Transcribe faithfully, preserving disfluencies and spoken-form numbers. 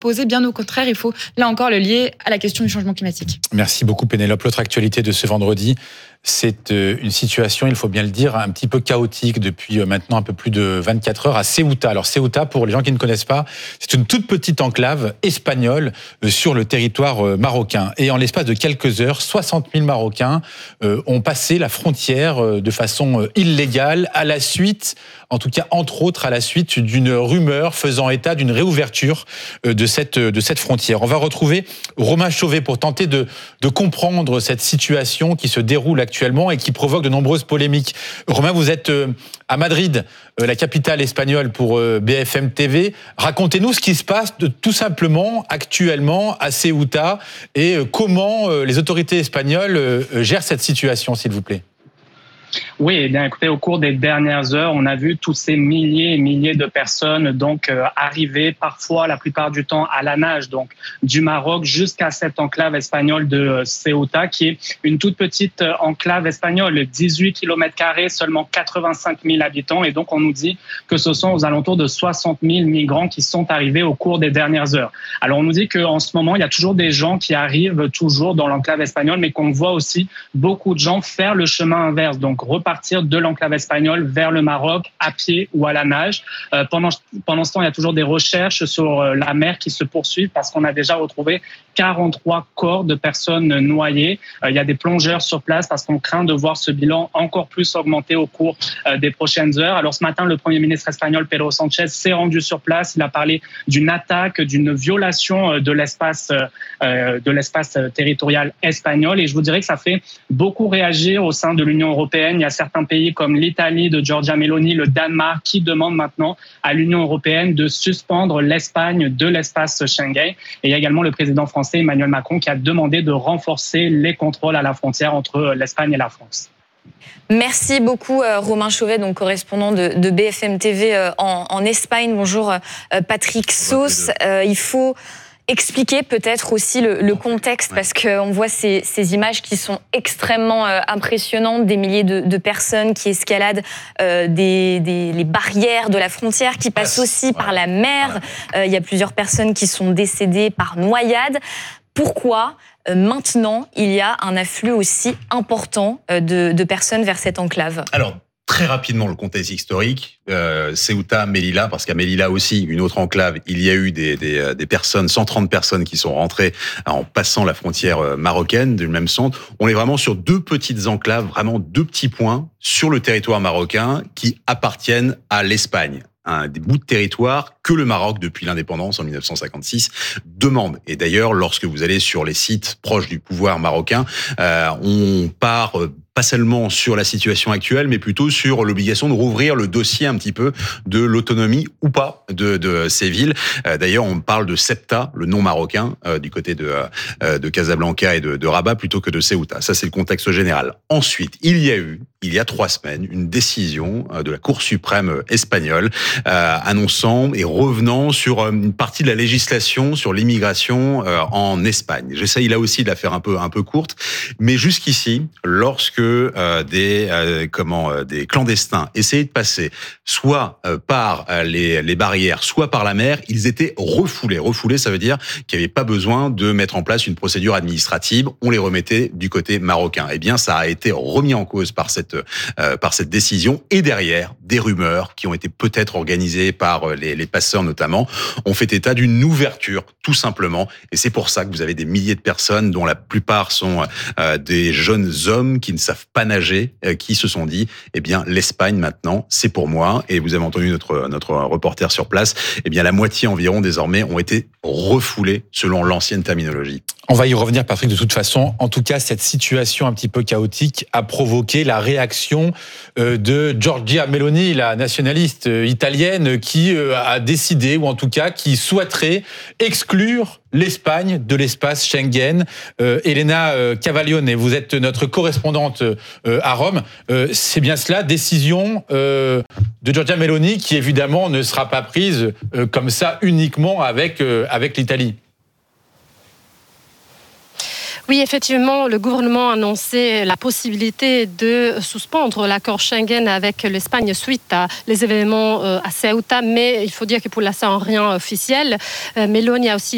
poser, bien au contraire, il faut là encore le lier à la question du changement climatique. Merci beaucoup Pénélope. L'autre actualité de ce vendredi, c'est une situation, il faut bien le dire, un petit peu chaotique depuis maintenant un peu plus de vingt-quatre heures à Ceuta. Alors Ceuta, pour les gens qui ne connaissent pas, c'est une toute petite enclave espagnole sur le territoire marocain. Et en l'espace de quelques heures, soixante mille Marocains ont passé la frontière de façon illégale à la suite, en tout cas entre autres à la suite d'une rumeur faisant état d'une réouverture de cette, de cette frontière. On va retrouver Romain Chauvet pour tenter de, de comprendre cette situation qui se déroule actuellement et qui provoque de nombreuses polémiques. Romain, vous êtes à Madrid, la capitale espagnole pour B F M T V. Racontez-nous ce qui se passe de, tout simplement actuellement à Ceuta et comment les autorités espagnoles gèrent cette situation, s'il vous plaît. Oui, eh bien, écoutez, au cours des dernières heures, on a vu tous ces milliers et milliers de personnes donc euh, arriver, parfois, la plupart du temps, à la nage, donc du Maroc jusqu'à cette enclave espagnole de Ceuta, qui est une toute petite enclave espagnole, dix-huit kilomètres carrés, seulement quatre-vingt-cinq mille habitants, et donc on nous dit que ce sont aux alentours de soixante mille migrants qui sont arrivés au cours des dernières heures. Alors on nous dit qu'en ce moment, il y a toujours des gens qui arrivent toujours dans l'enclave espagnole, mais qu'on voit aussi beaucoup de gens faire le chemin inverse, donc repartir de l'enclave espagnole vers le Maroc à pied ou à la nage. Euh, pendant, pendant ce temps, il y a toujours des recherches sur la mer qui se poursuivent parce qu'on a déjà retrouvé quarante-trois corps de personnes noyées. Euh, il y a des plongeurs sur place parce qu'on craint de voir ce bilan encore plus augmenter au cours euh, des prochaines heures. Alors ce matin, le Premier ministre espagnol Pedro Sánchez s'est rendu sur place. Il a parlé d'une attaque, d'une violation de l'espace, euh, de l'espace territorial espagnol. Et je vous dirais que ça fait beaucoup réagir au sein de l'Union européenne. Il y a certains pays comme l'Italie de Giorgia Meloni, le Danemark, qui demandent maintenant à l'Union européenne de suspendre l'Espagne de l'espace Schengen. Et il y a également le président français Emmanuel Macron qui a demandé de renforcer les contrôles à la frontière entre l'Espagne et la France. Merci beaucoup Romain Chauvet, donc correspondant de, de B F M T V en, en Espagne. Bonjour Patrick Sauce. Euh, il faut expliquer peut-être aussi le, le contexte, parce qu'on voit ces, ces images qui sont extrêmement euh, impressionnantes, des milliers de, de personnes qui escaladent euh, des, des, les barrières de la frontière, qui passent aussi par la mer. Euh, il y a plusieurs personnes qui sont décédées par noyade. Pourquoi euh, maintenant il y a un afflux aussi important euh, de, de personnes vers cette enclave ? Alors, très rapidement, le contexte historique, euh, Ceuta, Melilla, parce qu'à Melilla aussi, une autre enclave, il y a eu des, des, des personnes, cent trente personnes qui sont rentrées en passant la frontière marocaine du même centre. On est vraiment sur deux petites enclaves, vraiment deux petits points sur le territoire marocain qui appartiennent à l'Espagne. Un des bouts de territoire que le Maroc, depuis l'indépendance en dix-neuf cent cinquante-six, demande. Et d'ailleurs, lorsque vous allez sur les sites proches du pouvoir marocain, euh, on part euh, pas seulement sur la situation actuelle, mais plutôt sur l'obligation de rouvrir le dossier un petit peu de l'autonomie ou pas de, de ces villes. Euh, d'ailleurs, on parle de Ceuta, le nom marocain, euh, du côté de, euh, de Casablanca et de, de Rabat, plutôt que de Ceuta. Ça, c'est le contexte général. Ensuite, il y a eu, il y a trois semaines, une décision de la Cour suprême espagnole euh, annonçant et revenant sur une partie de la législation sur l'immigration euh, en Espagne. J'essaye là aussi de la faire un peu un peu courte, mais jusqu'ici, lorsque euh, des euh, comment euh, des clandestins essayaient de passer soit euh, par euh, les les barrières, soit par la mer, ils étaient refoulés. Refoulés, ça veut dire qu'il n'y avait pas besoin de mettre en place une procédure administrative. On les remettait du côté marocain. Eh bien, ça a été remis en cause par cette euh, par cette décision, et derrière des rumeurs qui ont été peut-être organisées par les, les passeurs notamment, ont fait état d'une ouverture tout simplement, et c'est pour ça que vous avez des milliers de personnes dont la plupart sont euh, des jeunes hommes qui ne savent pas nager, euh, qui se sont dit eh bien l'Espagne maintenant c'est pour moi. Et vous avez entendu notre notre reporter sur place, eh bien la moitié environ désormais ont été refoulés selon l'ancienne terminologie. On va y revenir, Patrick, de toute façon. En tout cas, cette situation un petit peu chaotique a provoqué la réaction de Giorgia Meloni, la nationaliste italienne, qui a décidé, ou en tout cas qui souhaiterait exclure l'Espagne de l'espace Schengen. Euh, Elena Cavaglione, vous êtes notre correspondante euh, à Rome. Euh, c'est bien cela, décision euh, de Giorgia Meloni, qui évidemment ne sera pas prise euh, comme ça uniquement avec, euh, avec l'Italie. Oui, effectivement, le gouvernement a annoncé la possibilité de suspendre l'accord Schengen avec l'Espagne suite à les événements à Ceuta, mais il faut dire que pour l'instant, rien officiel. Meloni a aussi